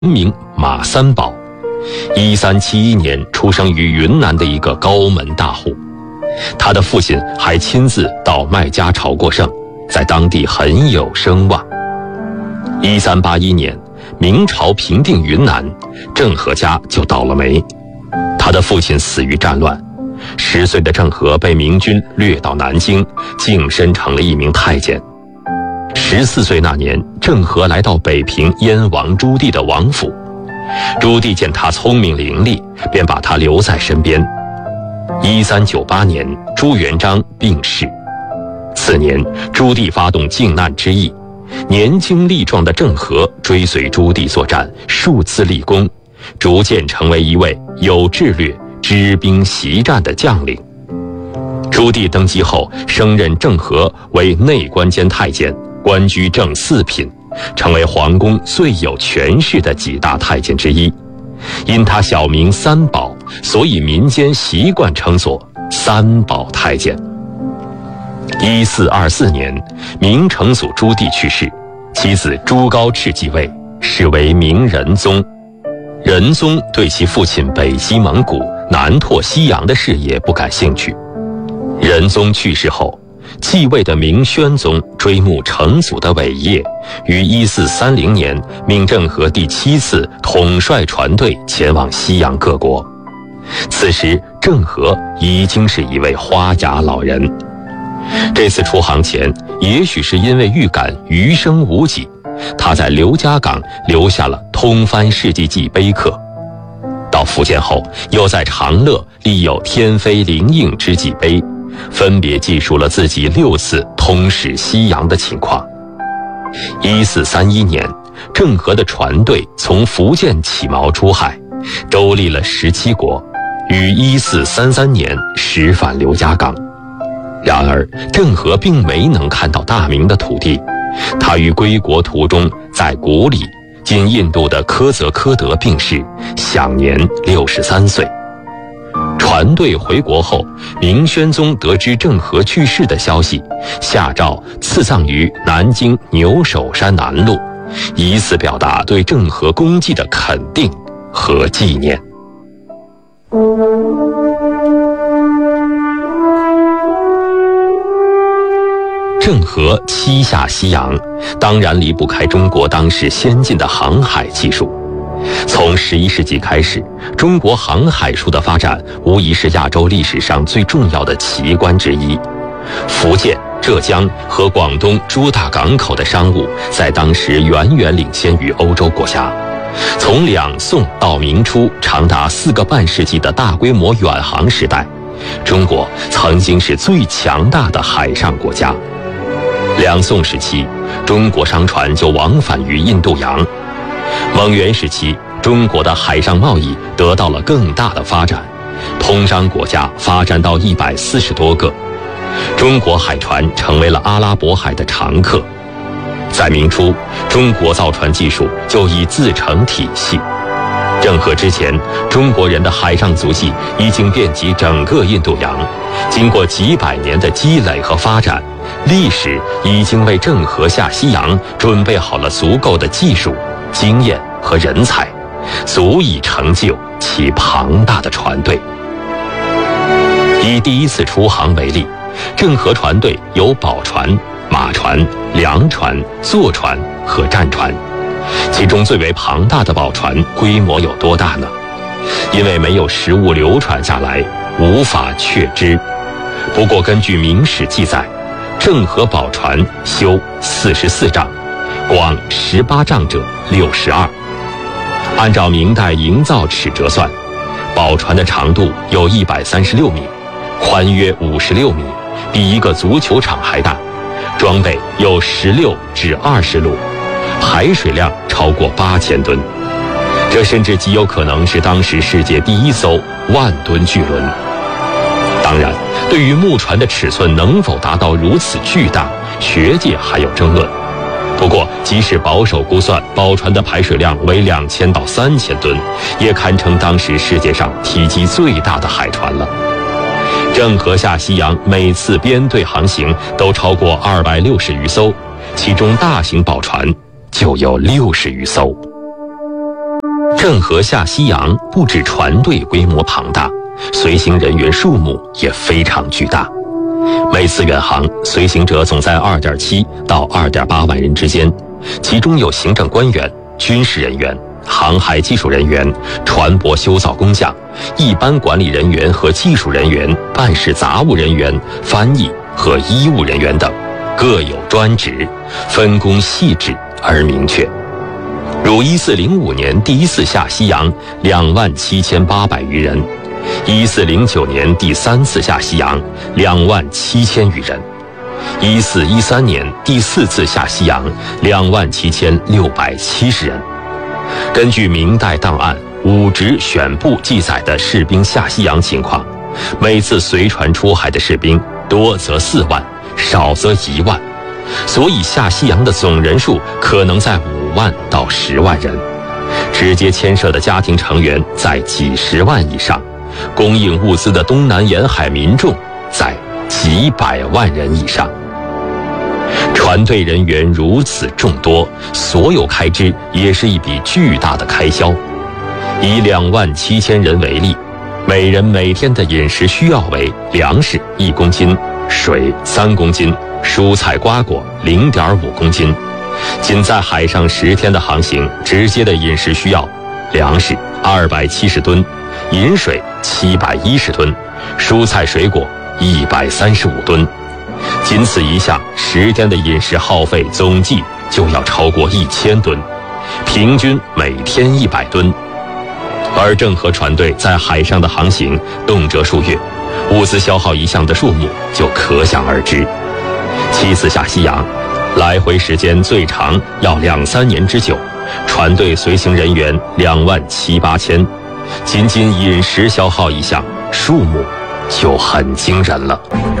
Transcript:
名马三宝，1371年出生于云南的一个高门大户。他的父亲还亲自到麦加朝过圣，在当地很有声望。1381年，明朝平定云南，郑和家就倒了霉。他的父亲死于战乱，10岁的郑和被明军掠到南京，晋升成了一名太监。14岁那年，郑和来到北平燕王朱棣的王府，朱棣见他聪明伶俐，便把他留在身边。1398年，朱元璋病逝。次年，朱棣发动靖难之役，年轻力壮的郑和追随朱棣作战，数次立功，逐渐成为一位有智略、知兵习战的将领。朱棣登基后，升任郑和为内官监太监，官居正四品，成为皇宫最有权势的几大太监之一。因他小名三宝，所以民间习惯称作三宝太监。1424年，明成祖朱棣去世，其子朱高炽继位，是为明仁宗。仁宗对其父亲北击蒙古、南拓西洋的事业不感兴趣。仁宗去世后，继位的明宣宗追慕成祖的伟业，于1430年命郑和第7次统帅船队前往西洋各国。此时郑和已经是一位花甲老人。这次出航前，也许是因为预感余生无几，他在刘家港留下了《通番事迹记》碑刻。到福建后，又在长乐立有《天妃灵应之记》碑，分别记述了自己6次通使西洋的情况。1431年，郑和的船队从福建起锚出海，周历了17国，于1433年驶返刘家港。然而郑和并没能看到大明的土地，他于归国途中在古里（今印度的科泽科德）病逝，享年63岁。船队回国后，明宣宗得知郑和去世的消息，下诏赐葬于南京牛首山南路，以此表达对郑和功绩的肯定和纪念。郑和七下西洋，当然离不开中国当时先进的航海技术。从11世纪开始，中国航海术的发展无疑是亚洲历史上最重要的奇观之一。福建、浙江和广东诸大港口的商务在当时远远领先于欧洲国家。从两宋到明初长达4个半世纪的大规模远航时代，中国曾经是最强大的海上国家。两宋时期，中国商船就往返于印度洋。蒙元时期，中国的海上贸易得到了更大的发展，通商国家发展到140多个，中国海船成为了阿拉伯海的常客。在明初，中国造船技术就已自成体系。郑和之前，中国人的海上足迹已经遍及整个印度洋，经过几百年的积累和发展，历史已经为郑和下西洋准备好了足够的技术、经验和人才，足以成就其庞大的船队。以第一次出航为例，郑和船队有宝船、马船、粮船、坐船和战船。其中最为庞大的宝船规模有多大呢？因为没有实物流传下来，无法确知。不过根据明史记载，郑和宝船修44丈，广18丈者62。按照明代营造尺折算，宝船的长度有136米，宽约56米，比一个足球场还大，装备有16至20路，排水量超过8000吨，这甚至极有可能是当时世界第1艘万吨巨轮。当然，对于木船的尺寸能否达到如此巨大，学界还有争论。不过，即使保守估算宝船的排水量为2000到3000吨，也堪称当时世界上体积最大的海船了。郑和下西洋每次编队航行都超过260余艘，其中大型宝船就有60余艘。 郑和下西洋不止船队规模庞大，随行人员数目也非常巨大。每次远航，随行者总在2.7到2.8万人之间，其中有行政官员、军事人员、航海技术人员、船舶修造工匠、一般管理人员和技术人员、办事杂务人员、翻译和医务人员等，各有专职，分工细致而明确。如1405年第一次下西洋27800余人，1409年第3次下西洋27000余人，1413年第4次下西洋27670人。根据明代档案《武职选部》记载的士兵下西洋情况，每次随船出海的士兵多则4万，少则1万，所以下西洋的总人数可能在5万到10万人，直接牵涉的家庭成员在几十万以上，供应物资的东南沿海民众在几百万人以上。船队人员如此众多，所有开支也是一笔巨大的开销。以27000人为例，每人每天的饮食需要为粮食1公斤，水3公斤，蔬菜瓜果0.5公斤。仅在海上10天的航行，直接的饮食需要粮食270吨，饮水710吨，蔬菜水果135吨。仅此一项10天的饮食耗费总计就要超过1000吨，平均每天100吨。而郑和船队在海上的航行动辄数月，物资消耗一项的数目就可想而知。7次下西洋，来回时间最长要2-3年之久，船队随行人员27000-8000，仅饮食消耗一项，数目就很惊人了。